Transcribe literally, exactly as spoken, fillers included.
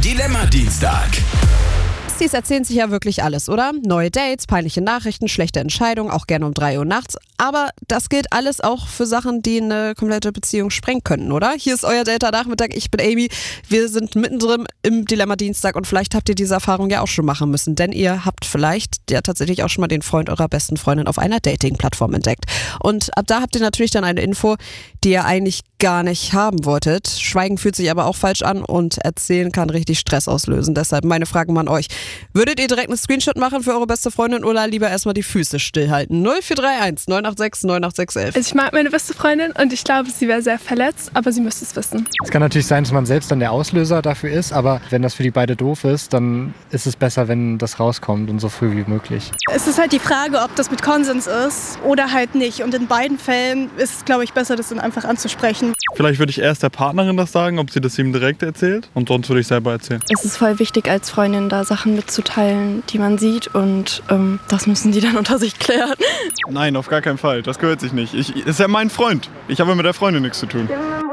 Dilemma-Dienstag. Besties erzählen sich ja wirklich alles, oder? Neue Dates, peinliche Nachrichten, schlechte Entscheidungen, auch gerne um drei Uhr nachts. Aber das gilt alles auch für Sachen, die eine komplette Beziehung sprengen könnten, oder? Hier ist euer Date-Nachmittag, ich bin Amy. Wir sind mittendrin im Dilemma-Dienstag und vielleicht habt ihr diese Erfahrung ja auch schon machen müssen, denn ihr habt vielleicht ja tatsächlich auch schon mal den Freund eurer besten Freundin auf einer Dating-Plattform entdeckt. Und ab da habt ihr natürlich dann eine Info, die ihr eigentlich gar nicht haben wolltet. Schweigen fühlt sich aber auch falsch an und erzählen kann richtig Stress auslösen. Deshalb meine Frage mal an euch. Würdet ihr direkt einen Screenshot machen für eure beste Freundin oder lieber erstmal die Füße stillhalten? null vier drei eins neun acht sechs neun acht sechs eins. Also ich mag meine beste Freundin und ich glaube, sie wäre sehr verletzt, aber sie müsste es wissen. Es kann natürlich sein, dass man selbst dann der Auslöser dafür ist, aber wenn das für die beide doof ist, dann ist es besser, wenn das rauskommt und so früh wie möglich. Es ist halt die Frage, ob das mit Konsens ist oder halt nicht. Und in beiden Fällen ist es, glaube ich, besser, das dann einfach anzusprechen. Vielleicht würde ich erst der Partnerin das sagen, ob sie das ihm direkt erzählt, und sonst würde ich selber erzählen. Es ist voll wichtig, als Freundin da Sachen mitzuteilen, die man sieht, und ähm, das müssen die dann unter sich klären. Nein, auf gar keinen Fall. Das gehört sich nicht. Ich, ist ja mein Freund. Ich habe mit der Freundin nichts zu tun.